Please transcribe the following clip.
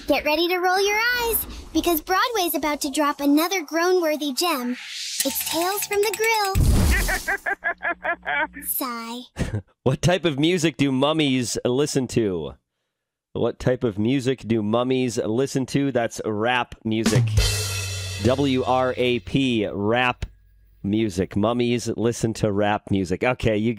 Get ready to roll your eyes, because Broadway's about to drop another groan-worthy gem. It's Tales from the Grill. Sigh. What type of music do mummies listen to? What type of music do mummies listen to? That's rap music. WRAP, rap music. Mummies listen to rap music. Okay, you